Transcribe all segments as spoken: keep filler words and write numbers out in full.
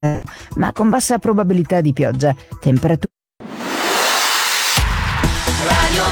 ma con bassa probabilità di pioggia. Temperatura. Radio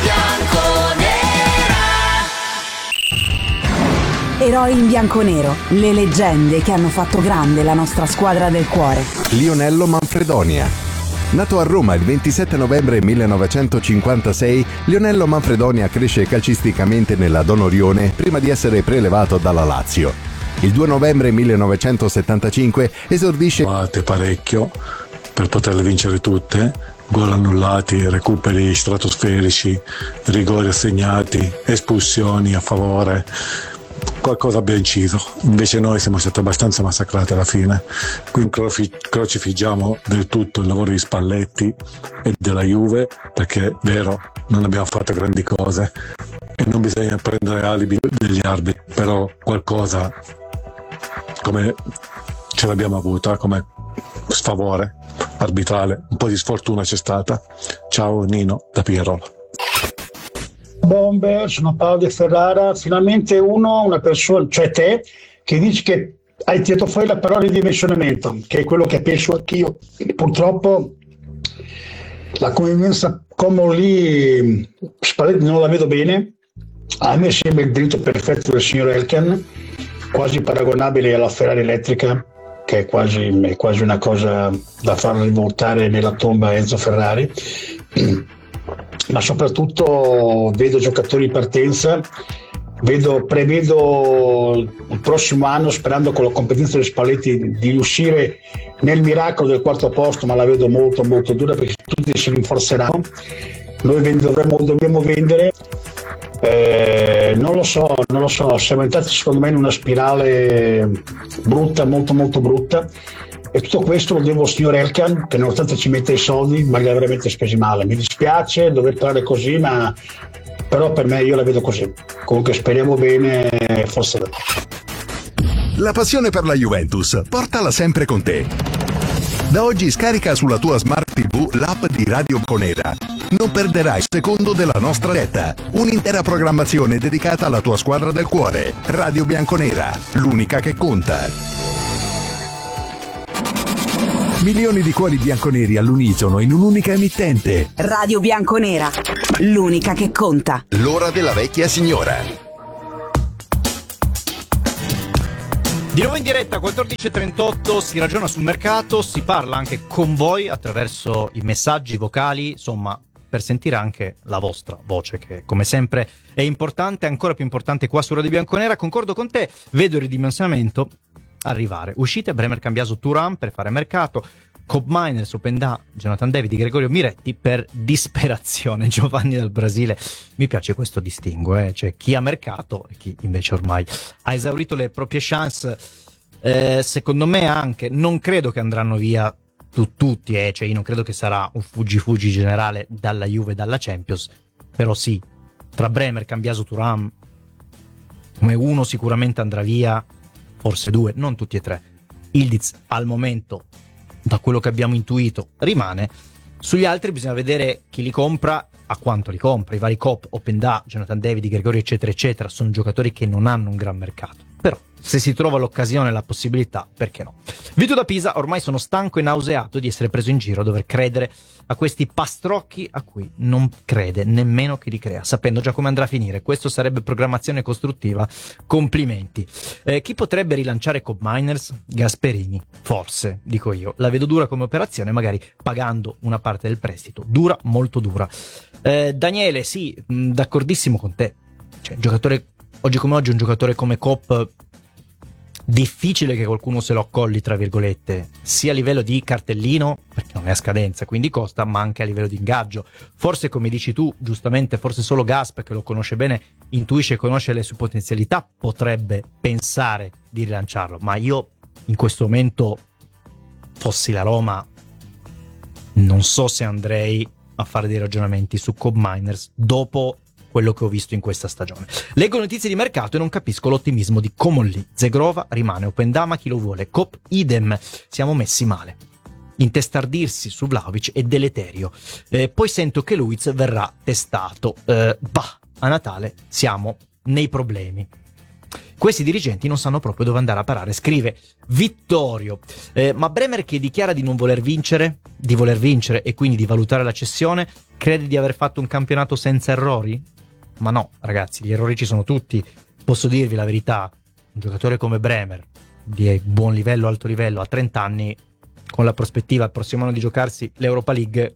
Bianconera. Eroi in bianconero, le leggende che hanno fatto grande la nostra squadra del cuore. Lionello Manfredonia. Nato a Roma il ventisette novembre millenovecentocinquantasei, Lionello Manfredonia cresce calcisticamente nella Donorione prima di essere prelevato dalla Lazio. Il due novembre millenovecentosettantacinque esordisce parecchio per poterle vincere tutte, gol annullati, recuperi stratosferici, rigori assegnati, espulsioni a favore. Qualcosa abbia inciso, invece noi siamo stati abbastanza massacrati alla fine. Qui crocifiggiamo del tutto il lavoro di Spalletti e della Juve, perché è vero, non abbiamo fatto grandi cose e non bisogna prendere alibi degli arbitri, però qualcosa come ce l'abbiamo avuta, come sfavore arbitrale, un po' di sfortuna c'è stata. Ciao Nino da Pierola. Bomber, sono Paolo De Ferrara. Finalmente uno, una persona, cioè te, che dici che hai tirato fuori la parola di dimensionamento, che è quello che penso anch'io. Purtroppo la convivenza come lì Spalletti non la vedo bene. A me sembra il diritto perfetto del signor Elkann, quasi paragonabile alla Ferrari elettrica, che è quasi, è quasi una cosa da far rivoltare nella tomba Enzo Ferrari. Ma soprattutto vedo giocatori in partenza, vedo, prevedo il prossimo anno, sperando con la competenza degli Spalletti di riuscire nel miracolo del quarto posto, ma la vedo molto molto dura perché tutti si rinforzeranno. Noi dovremmo, dobbiamo vendere, eh, non lo so, non lo so, siamo entrati secondo me in una spirale brutta, molto molto brutta. E tutto questo lo devo al signor Elkann, che nonostante ci mette i soldi, ma li ha veramente spesi male. Mi dispiace dover parlare così, ma però per me io la vedo così. Comunque speriamo bene, forse. La passione per la Juventus, portala sempre con te. Da oggi scarica sulla tua Smart tivù l'app di Radio Bianconera. Non perderai un secondo della nostra diretta. Un'intera programmazione dedicata alla tua squadra del cuore. Radio Bianconera, l'unica che conta. Milioni di cuori bianconeri all'unisono in un'unica emittente. Radio Bianconera, l'unica che conta. L'ora della vecchia signora. Di nuovo in diretta, quattordici e trentotto, si ragiona sul mercato, si parla anche con voi attraverso i messaggi vocali, insomma, per sentire anche la vostra voce, che come sempre è importante, ancora più importante qua su Radio Bianconera. Concordo con te, vedo il ridimensionamento arrivare. Uscite Bremer Cambiaso Thuram per fare mercato, Cobb Miners, Openda, Jonathan David, Gregorio Miretti per disperazione. Giovanni dal Brasile, mi piace questo distinguo, eh? Cioè chi ha mercato e chi invece ormai ha esaurito le proprie chance. Eh, secondo me anche, non credo che andranno via tu, tutti, eh? Cioè io non credo che sarà un fuggi-fuggi generale dalla Juve e dalla Champions, però sì, tra Bremer, Cambiaso, Thuram, come uno sicuramente andrà via, forse due, non tutti e tre. Ildiz al momento, da quello che abbiamo intuito, rimane. Sugli altri bisogna vedere chi li compra, a quanto li compra. I vari Cobb, Openda, Jonathan David, Gregorio eccetera eccetera sono giocatori che non hanno un gran mercato, però se si trova l'occasione, la possibilità, perché no? Vito da Pisa, ormai sono stanco e nauseato di essere preso in giro, dover credere a questi pastrocchi a cui non crede nemmeno chi li crea, sapendo già come andrà a finire. Questo sarebbe programmazione costruttiva. Complimenti. Eh, chi potrebbe rilanciare Cobb Miners? Gasperini, forse, dico io. La vedo dura come operazione, magari pagando una parte del prestito. Dura, molto dura. Eh, Daniele, sì, mh, d'accordissimo con te. Cioè, giocatore, oggi come oggi, un giocatore come Cobb, difficile che qualcuno se lo accolli, tra virgolette, sia a livello di cartellino, perché non è a scadenza, quindi costa, ma anche a livello di ingaggio. Forse, come dici tu, giustamente, forse solo Gasp, che lo conosce bene, intuisce e conosce le sue potenzialità, potrebbe pensare di rilanciarlo. Ma io, in questo momento, fossi la Roma, non so se andrei a fare dei ragionamenti su Cobb Miners dopo quello che ho visto in questa stagione. Leggo notizie di mercato e non capisco l'ottimismo di Comolli. Zegrova rimane, Opendama chi lo vuole, Cobb idem, siamo messi male. Intestardirsi su Vlahovic è deleterio. Eh, poi sento che Luiz verrà testato. Eh, bah, a Natale siamo nei problemi. questi dirigenti non sanno proprio dove andare a parare, scrive Vittorio. Eh, ma Bremer, che dichiara di non voler vincere, di voler vincere e quindi di valutare la cessione, crede di aver fatto un campionato senza errori? Ma no, ragazzi, gli errori ci sono tutti. Posso dirvi la verità, un giocatore come Bremer, di buon livello, alto livello, a trenta anni, con la prospettiva al prossimo anno di giocarsi l'Europa League,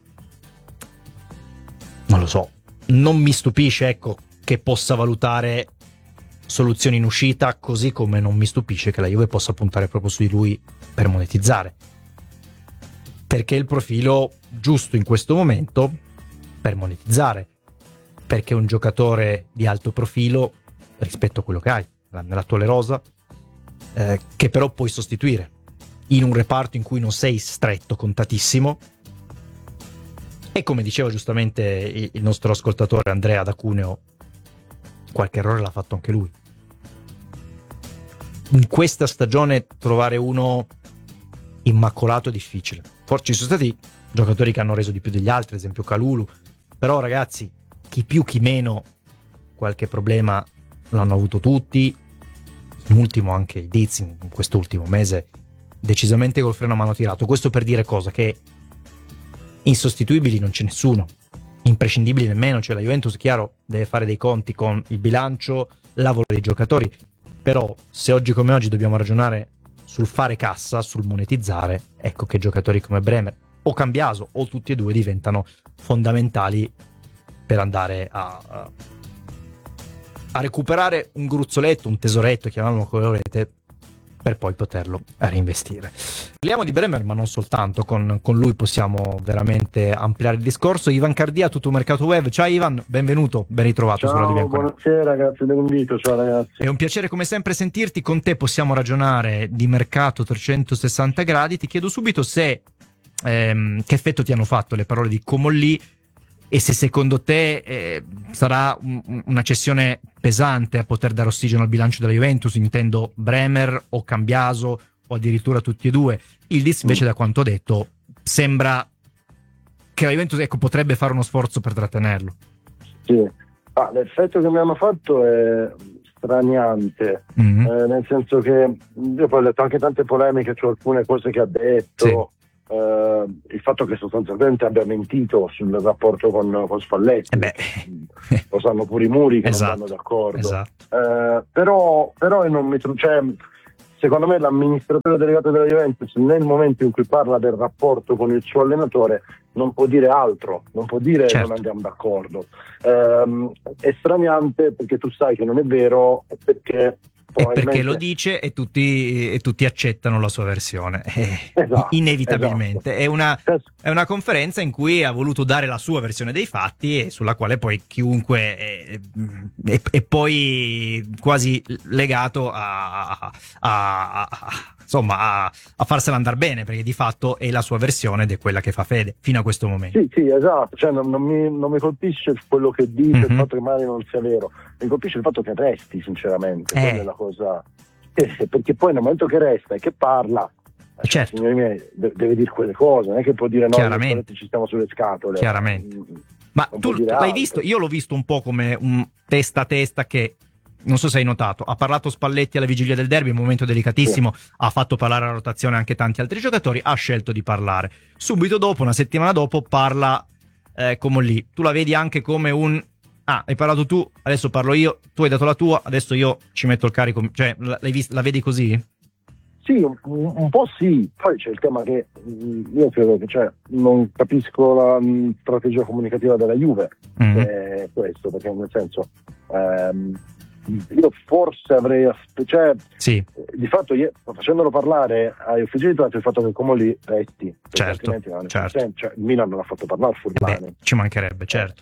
non lo so, non mi stupisce, ecco, che possa valutare soluzioni in uscita, così come non mi stupisce che la Juve possa puntare proprio su di lui per monetizzare, perché è il profilo giusto in questo momento per monetizzare, perché è un giocatore di alto profilo rispetto a quello che hai nell'attuale rosa, eh, che però puoi sostituire in un reparto in cui non sei stretto, contatissimo. E come diceva giustamente il nostro ascoltatore Andrea da Cuneo, qualche errore l'ha fatto anche lui. In questa stagione trovare uno immacolato è difficile. Forse ci sono stati giocatori che hanno reso di più degli altri, ad esempio Kalulu, però ragazzi, chi più chi meno qualche problema l'hanno avuto tutti. In ultimo anche i Diz in quest'ultimo mese decisamente col freno a mano tirato. Questo per dire cosa? Che insostituibili non c'è nessuno, imprescindibili nemmeno, cioè la Juventus, chiaro, deve fare dei conti con il bilancio, il lavoro dei giocatori, però se oggi come oggi dobbiamo ragionare sul fare cassa, sul monetizzare, ecco che giocatori come Bremer o Cambiaso o tutti e due diventano fondamentali per andare a, a, a recuperare un gruzzoletto, un tesoretto, chiamiamolo come volete, per poi poterlo reinvestire. Parliamo di Bremer, ma non soltanto, con, con lui possiamo veramente ampliare il discorso. Ivan Cardia, Tutto Mercato Web. Ciao Ivan, benvenuto, ben ritrovato. Ciao, buonasera, grazie dell'invito, ciao ragazzi. È un piacere come sempre sentirti, con te possiamo ragionare di mercato trecentosessanta gradi. Ti chiedo subito se ehm, che effetto ti hanno fatto le parole di Comolli e se secondo te eh, sarà un, una cessione pesante a poter dare ossigeno al bilancio della Juventus, intendo Bremer o Cambiaso o addirittura tutti e due. Il Diz invece, da quanto detto, sembra che la Juventus, ecco, potrebbe fare uno sforzo per trattenerlo. Sì, ah, l'effetto che mi hanno fatto è straniante, mm-hmm. eh, nel senso che io poi ho letto anche tante polemiche su alcune cose che ha detto. Sì. Uh, il fatto che sostanzialmente abbia mentito sul rapporto con, con Spalletti, eh lo sanno pure i muri che esatto, non vanno d'accordo, esatto. uh, però, però non mi tro- cioè, secondo me l'amministratore delegato della Juventus nel momento in cui parla del rapporto con il suo allenatore non può dire altro, non può dire certo. non andiamo d'accordo. Uh, è straniante perché tu sai che non è vero, perché e perché lo dice e tutti, e tutti accettano la sua versione, eh, esatto, inevitabilmente. Esatto. È, una, è una conferenza in cui ha voluto dare la sua versione dei fatti e sulla quale poi chiunque è, è, è poi quasi legato a, a, a, a insomma a, a farsela andare bene, perché di fatto è la sua versione ed è quella che fa fede fino a questo momento. Sì, sì, esatto, cioè non, non, mi, non mi colpisce quello che dice, mm-hmm. il fatto che magari non sia vero, mi colpisce il fatto che resti, sinceramente, eh. quella è la cosa, eh, perché poi nel momento che resta e che parla, certo. signori miei, deve dire quelle cose, non è che può dire no, ci stiamo sulle scatole. Chiaramente. Ma tu l'hai visto, io l'ho visto un po' come un testa a testa che, non so se hai notato, ha parlato Spalletti alla vigilia del derby, un momento delicatissimo, sì. ha fatto parlare alla rotazione anche tanti altri giocatori, ha scelto di parlare. Subito dopo, una settimana dopo, parla eh, come lì. Tu la vedi anche come un ah, hai parlato tu, adesso parlo io, tu hai dato la tua, adesso io ci metto il carico, cioè l'hai vist- la vedi così? Sì, un, un po' sì, poi c'è il tema che io credo che, cioè, non capisco la mh, strategia comunicativa della Juve, mm-hmm. eh, questo, perché nel senso ehm, io forse avrei, cioè, sì. di fatto io, facendolo parlare ai uffici di tratto, il fatto che Comolli resti, certo, altrimenti certo. Cioè, il Milan non ha fatto parlare Furlani. Beh, ci mancherebbe, certo.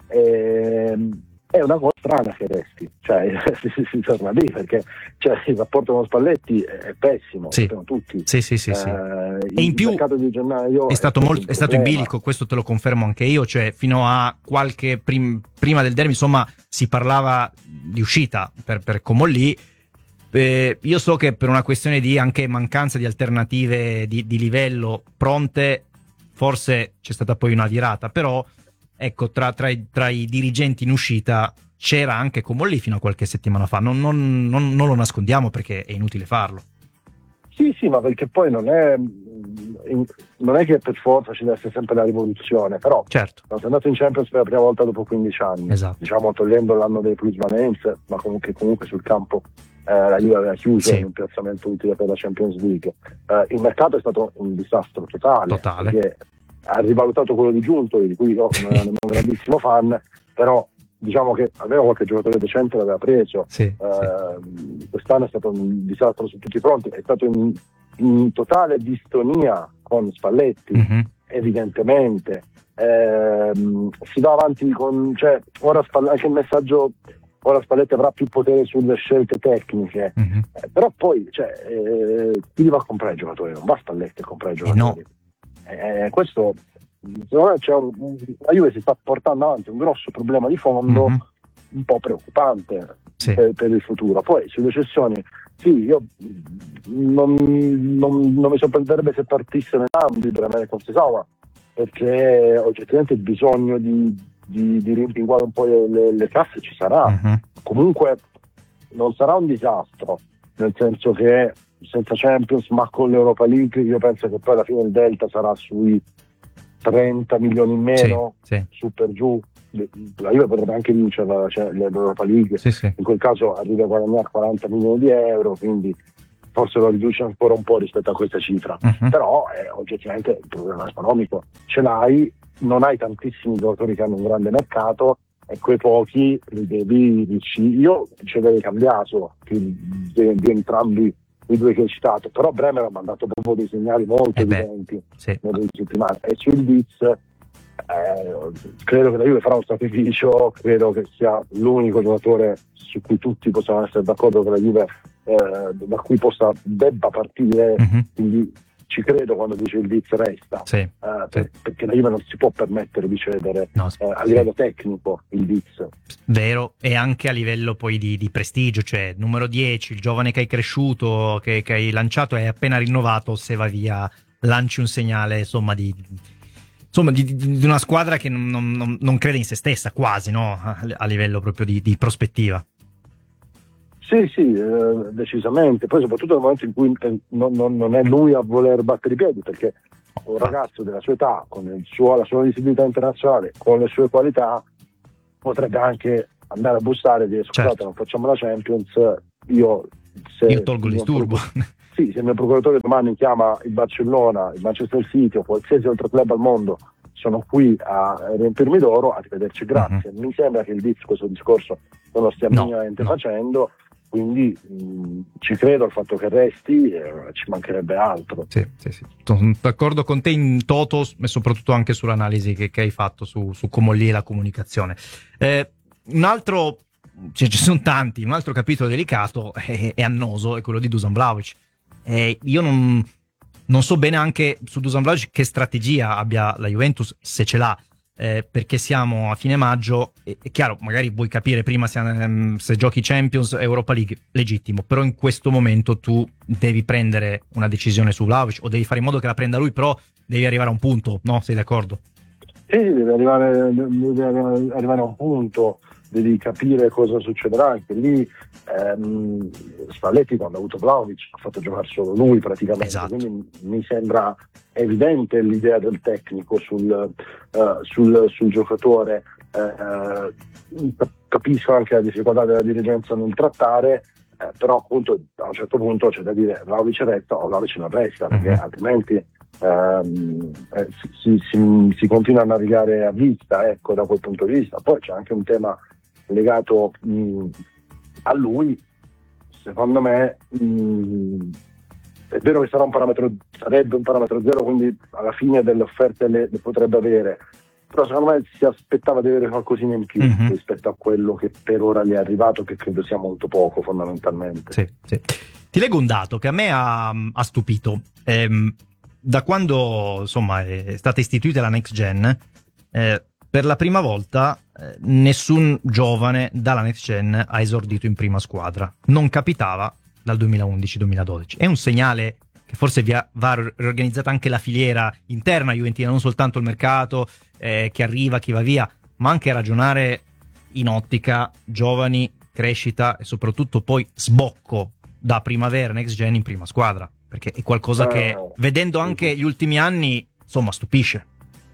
Eh, è una cosa strana che resti, cioè si, si, si torna lì, perché cioè, il rapporto con Spalletti è pessimo, sì. sappiamo tutti. Sì, sì, sì, sì. Eh, e in più di gennaio è stato, molto, è stato in bilico, questo te lo confermo anche io, cioè fino a qualche prim, prima del derby, insomma, si parlava di uscita per, per Comolli. Eh, io so che per una questione di anche mancanza di alternative di, di livello pronte, forse c'è stata poi una virata, però ecco, tra, tra, i, tra i dirigenti in uscita c'era anche Comolli fino a qualche settimana fa, non, non, non, non lo nascondiamo perché è inutile farlo. Sì, sì, ma perché poi non è non è che per forza ci deve essere sempre la rivoluzione, però certo. Sono andato in Champions per la prima volta dopo quindici anni, esatto. diciamo togliendo l'anno delle plusvalenze, ma comunque, comunque sul campo eh, la Juve aveva chiuso sì. in un piazzamento utile per la Champions League. Eh, il mercato è stato un disastro totale, totale. Perché ha rivalutato quello di Giuntoli, di cui io non ero un grandissimo fan, però diciamo che aveva qualche giocatore decente, l'aveva preso. Sì, eh, sì. Quest'anno è stato un disastro su tutti i fronti, è stato in, in totale distonia con Spalletti, mm-hmm. evidentemente. Eh, si va avanti con, cioè, ora Spalletti, anche il messaggio, ora Spalletti avrà più potere sulle scelte tecniche, mm-hmm. eh, però poi cioè, eh, chi li va a comprare i giocatori? Non va Spalletti a comprare i giocatori. Eh, no. eh, questo secondo me c'è un, la Juve si sta portando avanti un grosso problema di fondo, mm-hmm. un po' preoccupante sì. per, per il futuro. Poi sulle cessioni, sì, io non, non, non mi sorprenderebbe se partissero entrambi Bremer con Sesawa, perché oggettivamente il bisogno di, di, di rimpinguare un po' le, le casse ci sarà. Mm-hmm. Comunque non sarà un disastro, nel senso che senza Champions ma con l'Europa League io penso che poi alla fine il delta sarà sui trenta milioni in meno, sì, sì. su per giù. La Juve potrebbe anche vincere cioè, l'Europa League, sì, sì. in quel caso arriva a guadagnare quaranta milioni di euro, quindi forse lo riduce ancora un po' rispetto a questa cifra. Uh-huh. Però eh, oggettivamente il problema economico ce l'hai, non hai tantissimi giocatori che hanno un grande mercato e quei pochi li devi riuscire. Io cederei Cambiaso di, di, di entrambi i due che hai citato, però Bremer ha mandato proprio dei segnali molto eh evidenti sì. nelle settimane. E sul Diz eh, credo che la Juve farà un sacrificio, credo che sia l'unico giocatore su cui tutti possiamo essere d'accordo che la Juve eh, da cui possa debba partire, mm-hmm. quindi ci credo quando dice il Diz resta, sì, eh, per, sì. perché la Juve non si può permettere di cedere no, eh, a livello sì. tecnico il Diz. Vero, e anche a livello poi di, di prestigio, cioè numero dieci, il giovane che hai cresciuto, che, che hai lanciato, hai appena rinnovato, se va via lanci un segnale insomma di, insomma, di, di una squadra che non, non, non crede in se stessa quasi, no? a, a livello proprio di, di prospettiva. Sì, sì, eh, decisamente. Poi soprattutto nel momento in cui eh, non, non, non è lui a voler battere i piedi, perché un ragazzo della sua età, con il suo, la sua visibilità internazionale, con le sue qualità, potrebbe anche andare a bussare e dire scusate, certo. non facciamo la Champions, io, se, io tolgo il disturbo. Sì, se il mio procuratore domani chiama il Barcellona, il Manchester City o qualsiasi altro club al mondo, sono qui a riempirmi d'oro, arrivederci, grazie. Mm-hmm. Mi sembra che il Diz questo discorso non lo stia no, minimamente no. facendo. Quindi mh, ci credo al fatto che resti, eh, ci mancherebbe altro. Sì, sì, sì. Sono d'accordo con te in toto e soprattutto anche sull'analisi che, che hai fatto su, su Comolli e la comunicazione. Eh, un altro, cioè, ci sono tanti, un altro capitolo delicato e annoso è quello di Dusan Vlahovic. Eh, io non, non so bene anche su Dusan Vlahovic che strategia abbia la Juventus, se ce l'ha. Eh, perché siamo a fine maggio, è, è chiaro, magari vuoi capire prima se, um, se giochi Champions, Europa League, legittimo, però in questo momento tu devi prendere una decisione su Vlahovic o devi fare in modo che la prenda lui, però devi arrivare a un punto, no? Sei d'accordo? Sì, devi arrivare, devi arrivare a un punto, devi capire cosa succederà anche lì. ehm, Spalletti quando ha avuto Vlahovic ha fatto giocare solo lui praticamente, esatto. quindi mi sembra evidente l'idea del tecnico sul, uh, sul, sul giocatore. Uh, capisco anche la difficoltà della dirigenza nel trattare, uh, però appunto a un certo punto c'è da dire Vlahovic resta o Vlahovic non resta, perché uh-huh. altrimenti um, eh, si, si, si continua a navigare a vista, ecco, da quel punto di vista. Poi c'è anche un tema legato mh, a lui, secondo me mh, è vero che sarà un parametro, sarebbe un parametro zero, quindi alla fine delle offerte le, le potrebbe avere, però secondo me si aspettava di avere qualcosina in più mm-hmm. rispetto a quello che per ora gli è arrivato, che credo sia molto poco fondamentalmente. Sì, sì. Ti leggo un dato che a me ha, ha stupito. Ehm, da quando insomma è stata istituita la Next Gen, eh, per la prima volta eh, nessun giovane dalla Next Gen ha esordito in prima squadra. Non capitava dal duemilaundici duemiladodici. È un segnale che forse via, va riorganizzata anche la filiera interna juventina, non soltanto il mercato, eh, chi arriva, chi va via, ma anche ragionare in ottica giovani, crescita e soprattutto poi sbocco da primavera next gen in prima squadra, perché è qualcosa che, vedendo anche gli ultimi anni, insomma, stupisce.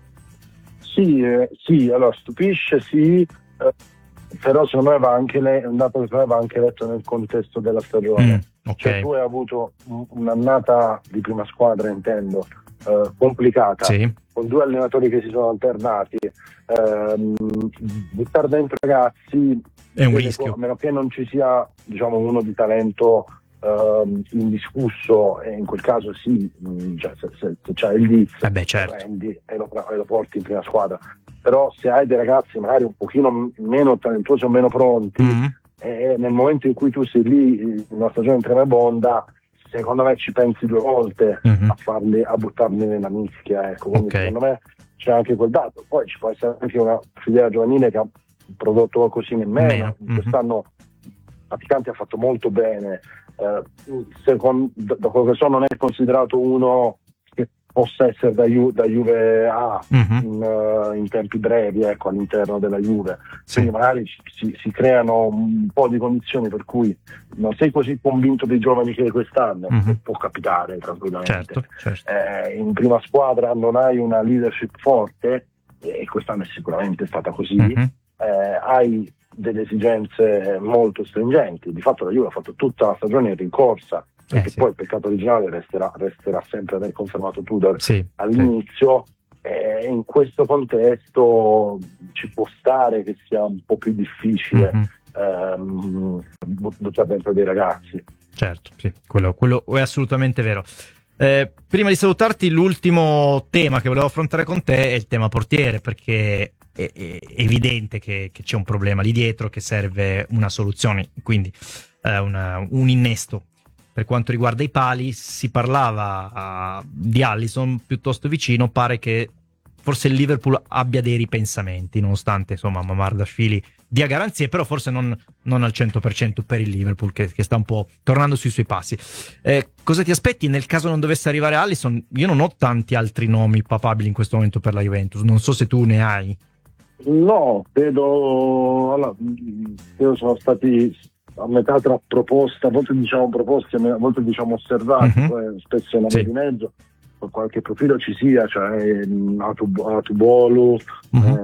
Sì, eh, sì, allora stupisce, sì, eh, però secondo me va anche le, è un dato che secondo me va anche letto nel contesto della stagione. Mm, okay. Cioè tu hai avuto un'annata di prima squadra, intendo, eh, complicata, sì, con due allenatori che si sono alternati, ehm, buttare dentro ragazzi è un rischio, a meno che non ci sia, diciamo, uno di talento ehm, indiscusso, e in quel caso sì, mh, cioè, se, se, se c'hai il Diz, eh beh, certo, lo prendi e lo, e lo porti in prima squadra. Però se hai dei ragazzi magari un pochino meno talentuosi o meno pronti, mm-hmm. e nel momento in cui tu sei lì in una stagione tremebonda, secondo me ci pensi due volte mm-hmm. a farli, a buttarli nella mischia, ecco. Quindi okay. secondo me c'è anche quel dato. Poi ci può essere anche una filiera giovanile che ha prodotto qualcosina in meno. Mm-hmm. Quest'anno Praticanti ha fatto molto bene, eh, secondo, da quello che so non è considerato uno che possa essere da, Ju, da Juve A mm-hmm. in, uh, in tempi brevi, ecco, all'interno della Juve. Sì. Quindi magari si, si creano un po' di condizioni per cui non sei così convinto dei giovani che quest'anno, mm-hmm. può capitare tranquillamente. Certo, certo. Eh, in prima squadra non hai una leadership forte, e quest'anno è sicuramente stata così, mm-hmm. eh, hai delle esigenze molto stringenti. Di fatto la Juve ha fatto tutta la stagione in rincorsa, perché eh, sì. poi il peccato originale resterà, resterà sempre aver confermato Tudor sì, all'inizio, sì. E in questo contesto ci può stare che sia un po' più difficile mm-hmm. ehm, buttare dentro dei ragazzi. Certo, sì, quello, quello è assolutamente vero. Eh, prima di salutarti, l'ultimo tema che volevo affrontare con te è il tema portiere, perché è, è evidente che, che c'è un problema lì dietro, che serve una soluzione, quindi eh, una, un innesto. Per quanto riguarda i pali, si parlava uh, di Alisson piuttosto vicino, pare che forse il Liverpool abbia dei ripensamenti, nonostante insomma Mamardashvili dia garanzie, però forse non, non al cento per cento per il Liverpool, che, che sta un po' tornando sui suoi passi. Eh, cosa ti aspetti nel caso non dovesse arrivare Alisson? Io non ho tanti altri nomi papabili in questo momento per la Juventus, non so se tu ne hai. No, vedo, allora, io sono stati a metà tra proposta, a volte diciamo proposti, a volte diciamo osservati, mm-hmm. poi spesso una sì. di mezzo, con qualche profilo ci sia, cioè Atubolu, mm-hmm.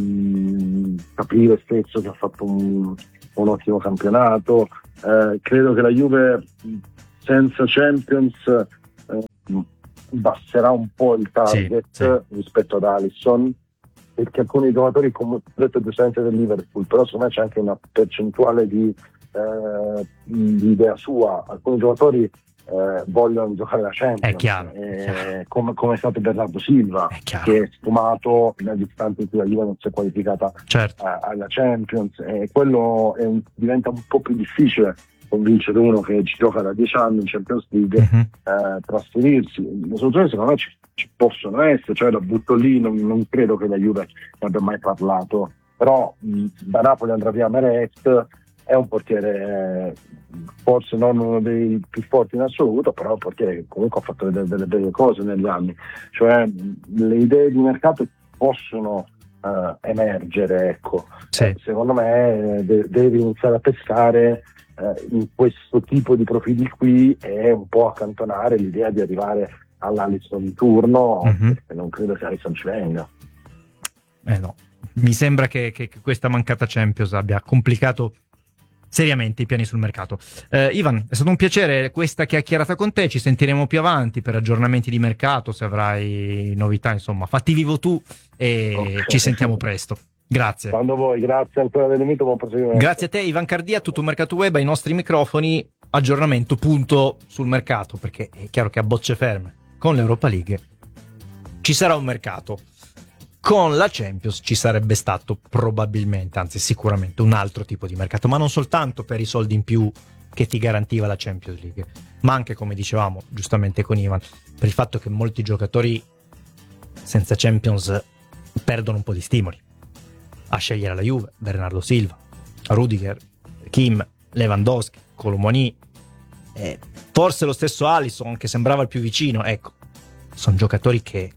ehm, Caprile stesso che ha fatto un, un ottimo campionato. Eh, credo che la Juve senza Champions eh, abbasserà un po' il target sì, sì. rispetto ad Alisson, perché alcuni giocatori, come detto giustamente del Liverpool, però secondo me c'è anche una percentuale di Eh, di idea sua. Alcuni giocatori eh, vogliono giocare la Champions, è chiaro, eh, è chiaro. Come, come è stato Bernardo Silva, è che è sfumato nel istante in cui la Juve non si è qualificata certo. eh, alla Champions, e quello è un, diventa un po' più difficile convincere uno che ci gioca da dieci anni in Champions League mm-hmm. eh, trasferirsi. Le soluzioni secondo me ci, ci possono essere, cioè la butto lì, non, non credo che la Juve ne abbia mai parlato, però mh, da Napoli andrà via Meret. È un portiere, forse non uno dei più forti in assoluto, però un portiere che comunque ha fatto delle, delle belle cose negli anni. Cioè le idee di mercato possono uh, emergere, ecco. Sì. Eh, secondo me de- devi iniziare a pescare uh, in questo tipo di profili qui e un po' accantonare l'idea di arrivare all'Alisson di turno, mm-hmm. perché non credo che Alisson ci venga. Eh no, mi sembra che, che questa mancata Champions abbia complicato seriamente i piani sul mercato. Eh, Ivan, è stato un piacere questa chiacchierata con te, ci sentiremo più avanti per aggiornamenti di mercato, se avrai novità, insomma, fatti vivo tu e okay. ci sentiamo presto. Grazie. Quando vuoi, grazie ancora dell'invito, buon proseguimento. Grazie a te Ivan Cardia, tutto Mercato Web, ai nostri microfoni, aggiornamento punto sul mercato, perché è chiaro che a bocce ferme con l'Europa League ci sarà un mercato. Con la Champions ci sarebbe stato probabilmente, anzi sicuramente, un altro tipo di mercato, ma non soltanto per i soldi in più che ti garantiva la Champions League, ma anche, come dicevamo giustamente con Ivan, per il fatto che molti giocatori senza Champions perdono un po' di stimoli a scegliere la Juve. Bernardo Silva, Rudiger, Kim, Lewandowski, Colomoni, eh, forse lo stesso Alisson, che sembrava il più vicino, ecco, sono giocatori che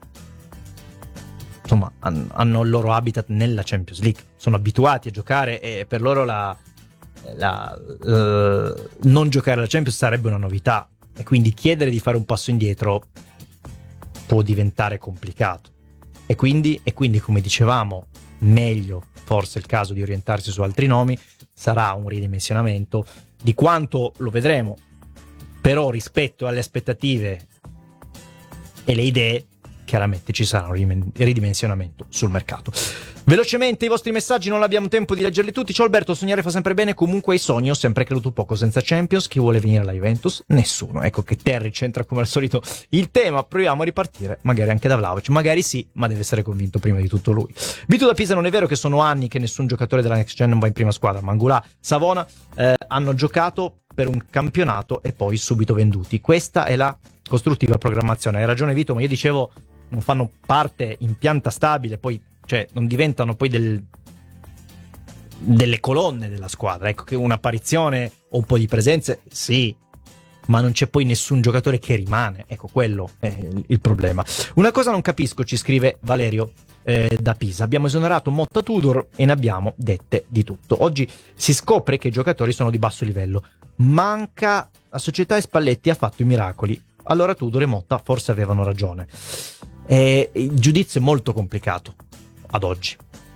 insomma hanno il loro habitat nella Champions League, sono abituati a giocare, e per loro la, la uh, non giocare alla Champions sarebbe una novità, e quindi chiedere di fare un passo indietro può diventare complicato, e quindi, e quindi come dicevamo, meglio forse il caso di orientarsi su altri nomi. Sarà un ridimensionamento, di quanto lo vedremo, però rispetto alle aspettative e le idee chiaramente ci sarà un ridimensionamento sul mercato. Velocemente i vostri messaggi, non abbiamo tempo di leggerli tutti. Ciao Alberto, sognare fa sempre bene, comunque i sogni ho sempre creduto poco senza Champions. Chi vuole venire alla Juventus? Nessuno. Ecco che Terry centra come al solito il tema. Proviamo a ripartire, magari anche da Vlahovic, magari sì, ma deve essere convinto prima di tutto lui. Vito da Pisa: non è vero che sono anni che nessun giocatore della Next Gen non va in prima squadra. Mangulà, Savona eh, hanno giocato per un campionato e poi subito venduti. Questa è la costruttiva programmazione. Hai ragione Vito, ma io dicevo non fanno parte in pianta stabile, poi cioè non diventano poi del, delle colonne della squadra. Ecco che un'apparizione o un po' di presenze sì, ma non c'è poi nessun giocatore che rimane. Ecco, quello è il problema. Una cosa non capisco, ci scrive Valerio eh, da Pisa: abbiamo esonerato Motta, Tudor e ne abbiamo dette di tutto. Oggi si scopre che i giocatori sono di basso livello, manca la società e Spalletti ha fatto i miracoli. Allora Tudor e Motta forse avevano ragione. Eh, il giudizio è molto complicato ad oggi.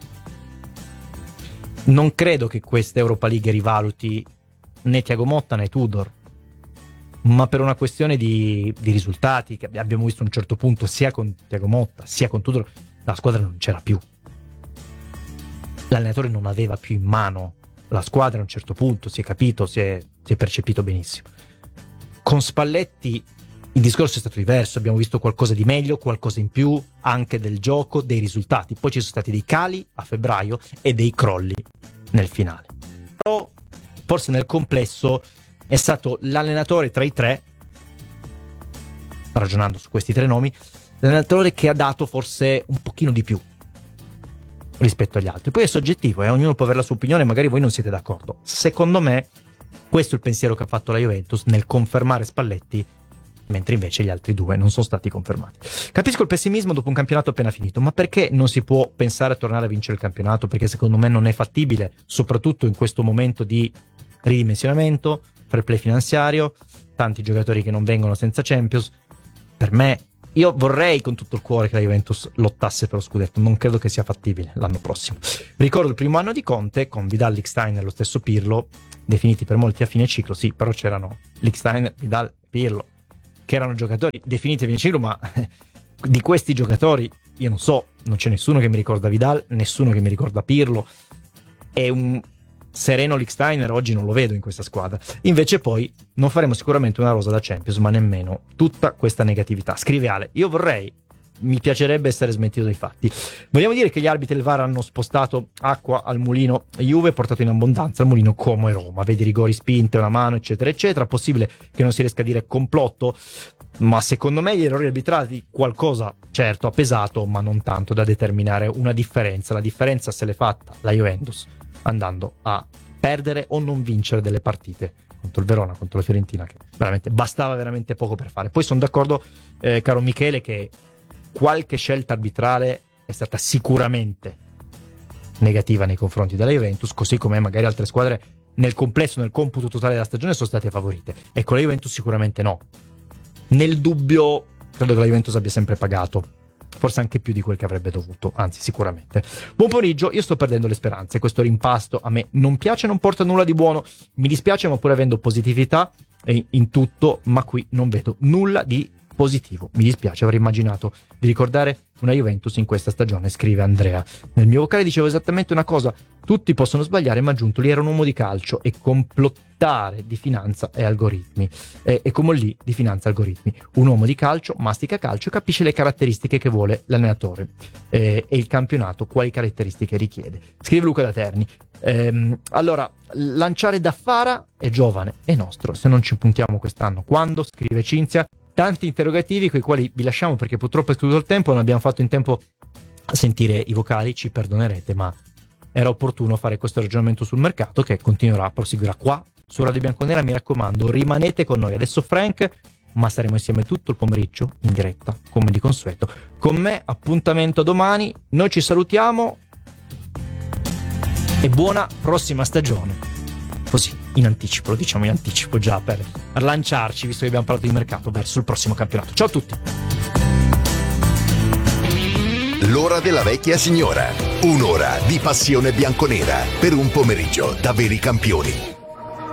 Non credo che questa Europa League rivaluti né Thiago Motta né Tudor, ma per una questione di, di risultati che abbiamo visto a un certo punto sia con Thiago Motta sia con Tudor, la squadra non c'era più, l'allenatore non aveva più in mano la squadra a un certo punto, si è capito, si è, si è percepito benissimo. Con Spalletti il discorso è stato diverso, abbiamo visto qualcosa di meglio, qualcosa in più anche del gioco, dei risultati. Poi ci sono stati dei cali a febbraio e dei crolli nel finale. Però forse nel complesso è stato l'allenatore tra i tre, ragionando su questi tre nomi, l'allenatore che ha dato forse un pochino di più rispetto agli altri. Poi è soggettivo, eh? Ognuno può avere la sua opinione, magari voi non siete d'accordo. Secondo me questo è il pensiero che ha fatto la Juventus nel confermare Spalletti, mentre invece gli altri due non sono stati confermati. Capisco il pessimismo dopo un campionato appena finito, ma perché non si può pensare a tornare a vincere il campionato? Perché secondo me non è fattibile, soprattutto in questo momento di ridimensionamento, fair play finanziario, tanti giocatori che non vengono senza Champions. Per me, io vorrei con tutto il cuore che la Juventus lottasse per lo scudetto, non credo che sia fattibile l'anno prossimo. Ricordo il primo anno di Conte con Vidal, Lichtsteiner e lo stesso Pirlo, definiti per molti a fine ciclo, sì, però c'erano Lichtsteiner, Vidal, Pirlo, che erano giocatori definiti a fine ciclo, ma di questi giocatori io non so, non c'è nessuno che mi ricorda Vidal, nessuno che mi ricorda Pirlo, e un sereno Lichtsteiner oggi non lo vedo in questa squadra. Invece poi non faremo sicuramente una rosa da Champions, ma nemmeno tutta questa negatività. Scrive Ale: io vorrei, mi piacerebbe essere smentito dai fatti. Vogliamo dire che gli arbitri del V A R hanno spostato acqua al mulino Juve, portato in abbondanza al mulino Como e Roma, vedi rigori, spinte, una mano eccetera eccetera. Possibile che non si riesca a dire complotto, ma secondo me gli errori arbitrali qualcosa certo ha pesato, ma non tanto da determinare una differenza. La differenza se l'è fatta la Juventus andando a perdere o non vincere delle partite contro il Verona, contro la Fiorentina, che veramente bastava veramente poco per fare. Poi sono d'accordo, eh, caro Michele, che qualche scelta arbitrale è stata sicuramente negativa nei confronti della Juventus, così come magari altre squadre nel complesso, nel computo totale della stagione, sono state favorite. E con la Juventus sicuramente no. Nel dubbio credo che la Juventus abbia sempre pagato, forse anche più di quel che avrebbe dovuto, anzi sicuramente. Buon pomeriggio, io sto perdendo le speranze, questo rimpasto a me non piace, non porta nulla di buono, mi dispiace, ma pur avendo positività in tutto, ma qui non vedo nulla di positivo. Mi dispiace, avrei immaginato di ricordare una Juventus in questa stagione, scrive Andrea. Nel mio vocale dicevo esattamente una cosa: tutti possono sbagliare, ma Giuntoli era un uomo di calcio e complottare di finanza e algoritmi, e, e come lì di finanza e algoritmi. Un uomo di calcio mastica calcio e capisce le caratteristiche che vuole l'allenatore eh, e il campionato quali caratteristiche richiede, scrive Luca da Terni. Ehm, allora, lanciare Daffara è giovane, è nostro, se non ci puntiamo quest'anno quando? Scrive Cinzia. Tanti interrogativi con i quali vi lasciamo perché purtroppo è scaduto il tempo, non abbiamo fatto in tempo a sentire i vocali, ci perdonerete, ma era opportuno fare questo ragionamento sul mercato che continuerà, proseguirà qua su Radio Bianconera, mi raccomando, rimanete con noi. Adesso Frank, ma saremo insieme tutto il pomeriggio in diretta, come di consueto. Con me, appuntamento domani, noi ci salutiamo e buona prossima stagione. Così, in anticipo, lo diciamo in anticipo già per, per lanciarci, visto che abbiamo parlato di mercato, verso il prossimo campionato. Ciao a tutti! L'ora della vecchia signora. Un'ora di passione bianconera per un pomeriggio da veri campioni.